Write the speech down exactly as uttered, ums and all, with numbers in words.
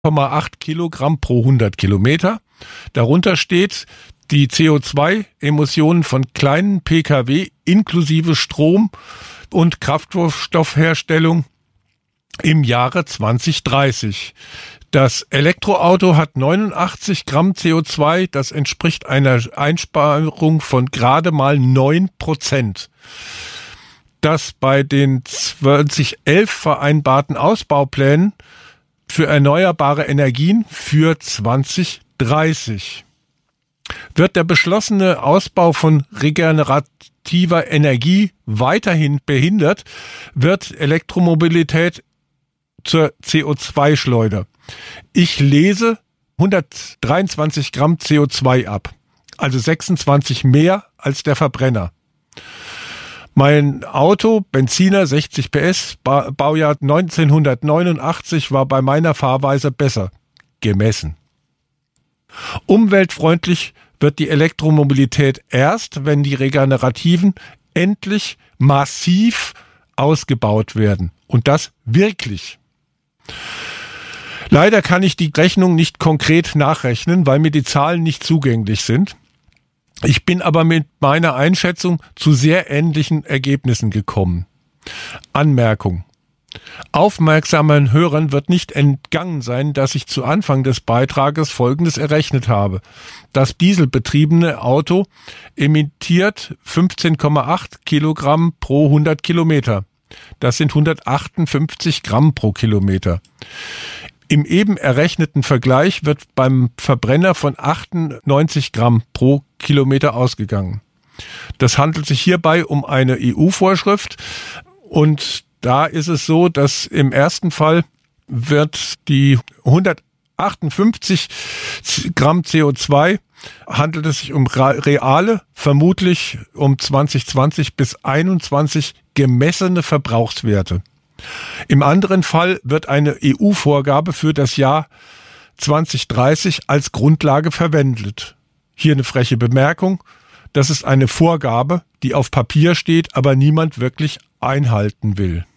Komma acht Kilogramm pro hundert Kilometer. Darunter steht die C O zwei Emissionen von kleinen Pkw inklusive Strom- und Kraftstoffherstellung im Jahre zwanzig dreißig. Das Elektroauto hat neunundachtzig Gramm C O zwei, das entspricht einer Einsparung von gerade mal neun Prozent. Das bei den zwanzig elf vereinbarten Ausbauplänen für erneuerbare Energien für zwanzig dreißig. Wird der beschlossene Ausbau von regenerativer Energie weiterhin behindert, wird Elektromobilität zur C O zwei Schleuder. Ich lese hundertdreiundzwanzig Gramm C O zwei ab, also sechsundzwanzig mehr als der Verbrenner. Mein Auto, Benziner, sechzig P S, Baujahr neunzehnhundertneunundachtzig, war bei meiner Fahrweise besser gemessen. Umweltfreundlich wird die Elektromobilität erst, wenn die Regenerativen endlich massiv ausgebaut werden. Und das wirklich. Leider kann ich die Rechnung nicht konkret nachrechnen, weil mir die Zahlen nicht zugänglich sind. Ich bin aber mit meiner Einschätzung zu sehr ähnlichen Ergebnissen gekommen. Anmerkung. Aufmerksamen Hörern wird nicht entgangen sein, dass ich zu Anfang des Beitrages Folgendes errechnet habe. Das dieselbetriebene Auto emittiert fünfzehn Komma acht Kilogramm pro hundert Kilometer. Das sind hundertachtundfünfzig Gramm pro Kilometer. Im eben errechneten Vergleich wird beim Verbrenner von achtundneunzig Gramm pro Kilometer ausgegangen. Das handelt sich hierbei um eine E U-Vorschrift und da ist es so, dass im ersten Fall wird die hundertachtundfünfzig Gramm C O zwei, handelt es sich um reale, vermutlich um zwanzig zwanzig bis einundzwanzig gemessene Verbrauchswerte. Im anderen Fall wird eine E U-Vorgabe für das Jahr zwanzig dreißig als Grundlage verwendet. Hier eine freche Bemerkung. Das ist eine Vorgabe, die auf Papier steht, aber niemand wirklich einhalten will.